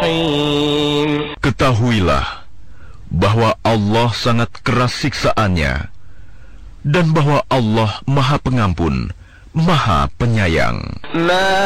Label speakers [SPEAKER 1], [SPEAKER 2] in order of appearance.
[SPEAKER 1] رحيم.
[SPEAKER 2] Ketahuilah bahwa Allah sangat keras siksaannya dan bahwa Allah Maha Pengampun, Maha Penyayang.